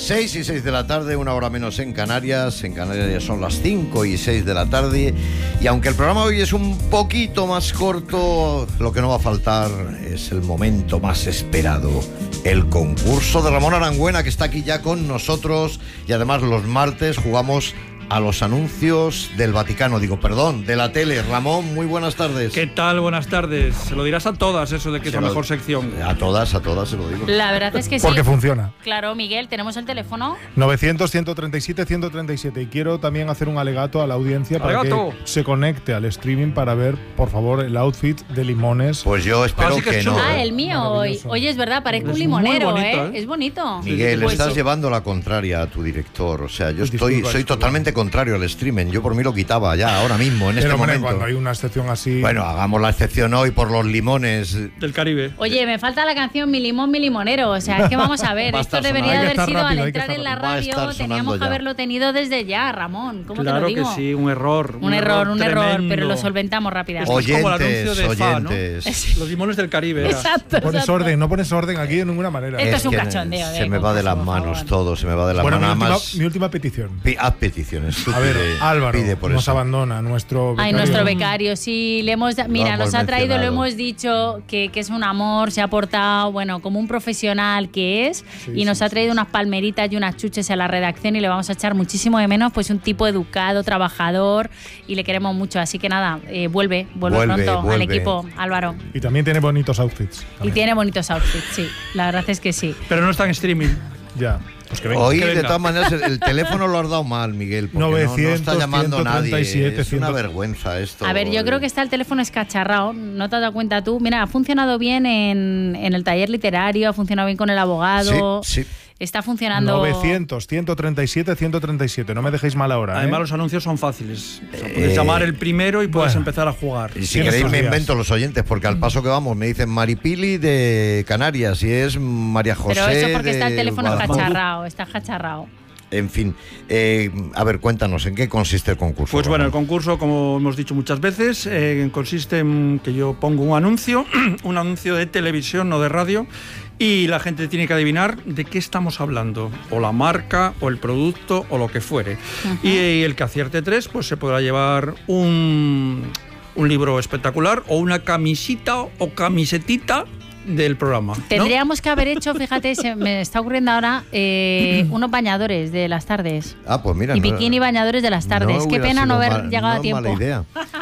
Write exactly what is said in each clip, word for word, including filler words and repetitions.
seis y seis de la tarde, una hora menos en Canarias. En Canarias ya son las cinco y seis de la tarde. Y aunque el programa hoy es un poquito más corto, lo que no va a faltar es el momento más esperado. El concurso de Ramón Arangüena, que está aquí ya con nosotros. Y además los martes jugamos a los anuncios del Vaticano, digo, perdón, de la tele. Ramón, muy buenas tardes. ¿Qué tal? Buenas tardes. Se lo dirás a todas, eso de que Se es la lo- mejor sección. A todas, a todas se lo digo. La verdad es que sí. Porque funciona. Claro, Miguel, tenemos el teléfono. novecientos, ciento treinta y siete, ciento treinta y siete. Y quiero también hacer un alegato a la audiencia para ¡Alegato! que se conecte al streaming para ver, por favor, el outfit de Limones. Pues yo espero Así que que es no. chulo. Ah, ¿eh? el mío hoy. Maravilloso. Oye, es verdad, parezco Es un muy limonero, bonito, ¿eh? ¿eh? Es bonito. Miguel, Pues estás sí. llevando la contraria a tu director. O sea, yo estoy, Disculpa, soy disculpa. totalmente contrario al streaming. Yo por mí lo quitaba ya, ahora mismo, en este Pero hombre, momento. cuando hay una excepción así. Bueno, hagamos la excepción hoy por los limones. Del Caribe. Oye, me falta la canción Mi limón, mi limonero. O sea, es que vamos a ver. Va a Esto estar debería sonando. de Hay que haber estar sido rápido, al hay que entrar en la estar rápido. Va a radio. estar sonando Teníamos que ya. haberlo tenido desde ya, Ramón. ¿Cómo Claro te lo digo? que sí, un error. Un, error, un error, tremendo. pero lo solventamos rápidamente. Esto es como el Oyentes, anuncio de Fa, ¿no? oyentes. Los limones del Caribe. era. Exacto. Pones exacto. orden, no pones orden aquí de ninguna manera. Esto es un que cachondeo, Se eh, me va de las concurso, por manos favor. todo, se me va de las Bueno, mi manos. Nada última, más. mi última petición. Pi- Haz peticiones. Tú A ver, pide- Álvaro pide por nos eso. abandona, nuestro becario. Ay, nuestro becario, sí, le hemos, mira, hemos nos ha traído, lo mencionado. hemos dicho que, que es un amor, se ha portado, bueno, como un profesional que es, Sí, y nos sí, ha traído unas palmeritas y unas chuches a la redacción y le vamos a echar muchísimo de menos, pues un tipo educado, trabajador, y le queremos mucho, así que nada, eh, vuelve, vuelve, Vuelve, pronto vuelve. al equipo, Álvaro. Y también tiene bonitos outfits. Y también. tiene bonitos outfits, sí, la verdad es que sí. Pero no está en streaming. Ya. Pues que venga. Hoy, que de venga. todas maneras, el, el teléfono lo has dado mal, Miguel. Porque no- no, novecientos, está llamando nadie. ciento treinta y siete, Es una cien. vergüenza esto. A ver, yo creo que está el teléfono escacharrado, ¿no te has dado cuenta tú? Mira, ha funcionado bien en, en el taller literario, ha funcionado bien con el abogado. Sí, sí. Está funcionando. novecientos, ciento treinta y siete, ciento treinta y siete. No me dejéis mal ahora. Además, ¿eh? los anuncios son fáciles. O sea, puedes Eh, llamar el primero y puedes bueno. empezar a jugar. Y si Tienes queréis tus me días. invento los oyentes, porque al paso que vamos me dicen Maripili de Canarias y es María José. Pero eso porque está el de teléfono Badajoz. escacharrado, está escacharrado. En fin, eh, a ver, cuéntanos, ¿en qué consiste el concurso? Pues bueno, el Ramón? concurso, como hemos dicho muchas veces, eh, consiste en que yo pongo un anuncio, un anuncio de televisión, no de radio, y la gente tiene que adivinar de qué estamos hablando, o la marca, o el producto, o lo que fuere. y, y el que acierte tres, pues se podrá llevar un, un libro espectacular, o una camisita o camisetita del programa, ¿no? Tendríamos que haber hecho, fíjate, se me está ocurriendo ahora, eh, unos bañadores de las tardes. Ah, pues mira. Y no- bikini bañadores de las tardes. no Qué hubiera pena no sido haber mal- llegado no a tiempo. mala idea.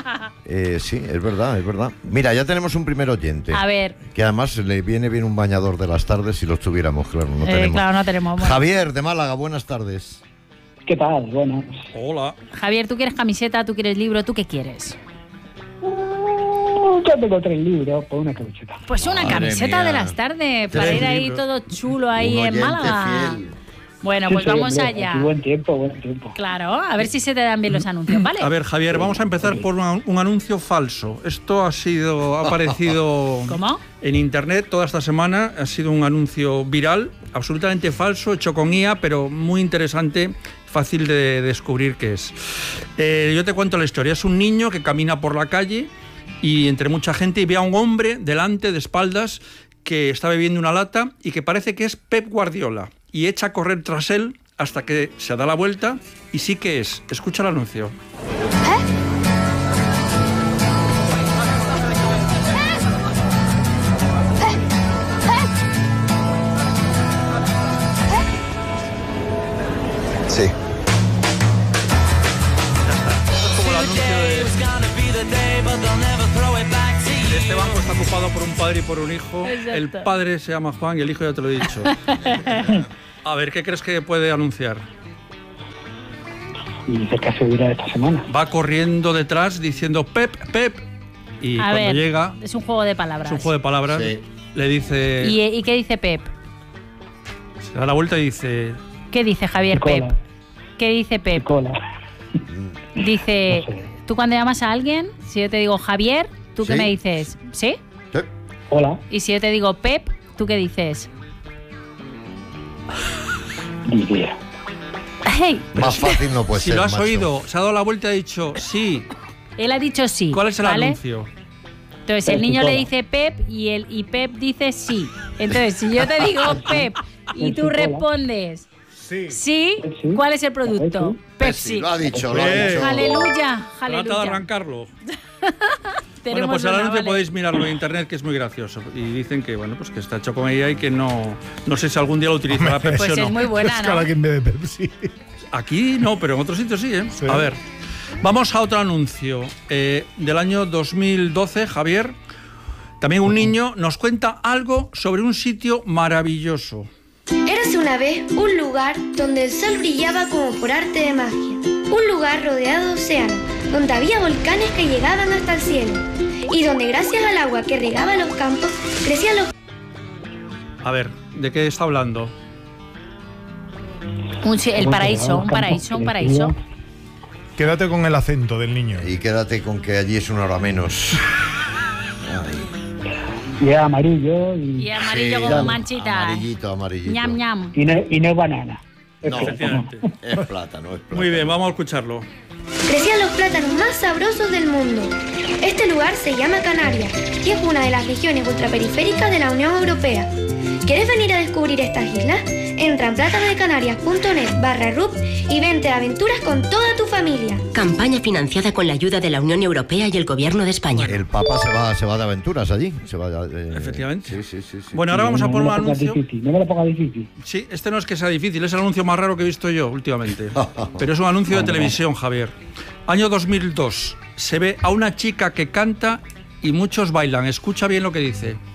Eh, sí, es verdad, es verdad. Mira, ya tenemos un primer oyente. A ver, Que además le viene bien un bañador de las tardes si los tuviéramos, claro, no eh, tenemos. claro, no tenemos. Bueno. Javier, de Málaga, buenas tardes. ¿Qué tal? Bueno, Hola. Javier, ¿tú quieres camiseta? ¿Tú quieres libro? ¿Tú qué quieres? yo tengo tres libros por una camiseta. Pues una Madre camiseta mía. de las tardes, para Tres ir ahí libros. todo chulo ahí Un en oyente Málaga. fiel. Bueno, Sí, pues sí, vamos hombre, allá. aquí buen tiempo, buen tiempo. Claro, a ver si se te dan bien los anuncios, ¿vale? A ver, Javier, vamos a empezar por una- un anuncio falso. Esto ha sido, ha aparecido ¿Cómo? en internet toda esta semana. Ha sido un anuncio viral, absolutamente falso, hecho con I A, pero muy interesante, fácil de descubrir qué es. Eh, yo te cuento la historia. Es un niño que camina por la calle y entre mucha gente y ve a un hombre delante, de espaldas, que está bebiendo una lata y que parece que es Pep Guardiola. Y echa a correr tras él hasta que se da la vuelta y sí que es. Escucha el anuncio. Sí. Esto es como el anuncio de... de este banco está ocupado por un padre y por un hijo. Exacto. El padre se llama Juan y el hijo ya te lo he dicho. A ver, ¿qué crees que puede anunciar? Y cerca se hubiera esta semana. Va corriendo detrás diciendo Pep, Pep. Y A cuando ver, llega, es un juego de palabras. es un juego de palabras, Sí. le dice... ¿Y, ¿Y qué dice Pep? Se da la vuelta y dice... ¿Qué dice Javier Cola. Pep? ¿Qué dice Pep? Cola. Dice, No sé. tú cuando llamas a alguien, si yo te digo Javier, ¿tú qué Sí. me dices? ¿Sí? Sí. Hola. Y si yo te digo Pep, ¿tú qué dices? Ni idea. Hey, Más fácil no puede Si ser. lo has macho. oído, se ha dado la vuelta y ha dicho sí. él ha dicho sí. ¿Cuál es el ¿vale? anuncio? Entonces el niño Cola. le dice Pep y, el, y Pep dice sí. Entonces si yo te digo Pep y tú Cola. respondes Sí. ¿Sí? Pepsi. ¿Cuál es el producto? Pepsi. Lo ha dicho, lo ha Bien. dicho. Aleluya, Trata de aleluya. arrancarlo. Bueno, Tenemos pues el una, anuncio vale. podéis mirarlo en internet, que es muy gracioso. Y dicen que, bueno, pues que está hecho con ella y que no, no sé si algún día lo utilizará Pepsi Pues o no. es muy buena, Es cada ¿no? quien bebe Pepsi. Aquí no, pero en otros sitios sí, ¿eh? Sí. A ver, vamos a otro anuncio eh, del año dos mil doce, Javier. También un niño nos cuenta algo sobre un sitio maravilloso. Érase una vez un lugar donde el sol brillaba como por arte de magia. Un lugar rodeado de océano, donde había volcanes que llegaban hasta el cielo. Y donde gracias al agua que regaba los campos, crecían los... A ver, ¿de qué está hablando? Un si- el paraíso, un paraíso, un paraíso. Quédate con el acento del niño. Y quédate con que allí es una hora menos. Ay. Y es amarillo y, Y amarillo Sí, como claro. manchita. Amarillito, amarillito. Ñam, ñam. y, no, y no es banana. Es No, plátano. Efectivamente. es plátano, es plátano. Muy bien, vamos a escucharlo. Crecían los plátanos más sabrosos del mundo. Este lugar se llama Canarias y es una de las regiones ultraperiféricas de la Unión Europea. ¿Quieres venir a descubrir estas islas? Entra en plátanodecanarias.net barra R U P y vente a aventuras con toda tu familia. Campaña financiada con la ayuda de la Unión Europea y el Gobierno de España. El Papa se va, se va de aventuras allí. Se va, eh, Efectivamente. Sí, sí, sí, sí. Bueno, ahora vamos a No poner me un lo pongas anuncio. difícil, no me lo pongas difícil. Sí, este no es que sea difícil, es el anuncio más raro que he visto yo últimamente. Pero es un anuncio de televisión, Javier. Año dos mil dos. Se ve a una chica que canta y muchos bailan. Escucha bien lo que dice.